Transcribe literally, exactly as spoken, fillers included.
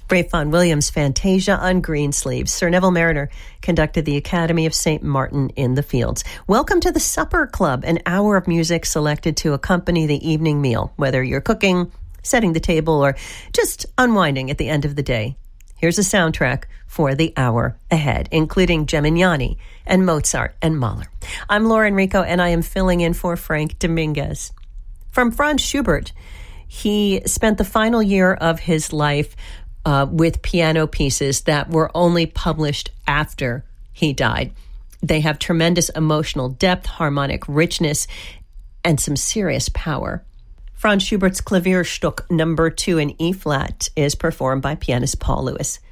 Ralph Vaughan Williams' Fantasia on Greensleeves. Sir Neville Marriner conducted the Academy of Saint Martin in the Fields. Welcome to the Supper Club, an hour of music selected to accompany the evening meal, whether you're cooking, setting the table, or just unwinding at the end of the day. Here's a soundtrack for the hour ahead, including Gemignani and Mozart and Mahler. I'm Laura Enrico, and I am filling in for Frank Dominguez. From Franz Schubert, he spent the final year of his life uh, with piano pieces that were only published after he died. They have tremendous emotional depth, harmonic richness, and some serious power. Franz Schubert's Klavierstück number two in E-flat is performed by pianist Paul Lewis.